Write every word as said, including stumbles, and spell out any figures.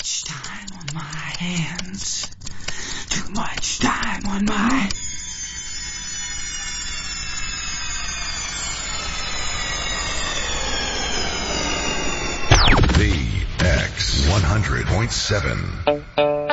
much time on my hands. Too much time on my... The X one hundred point seven.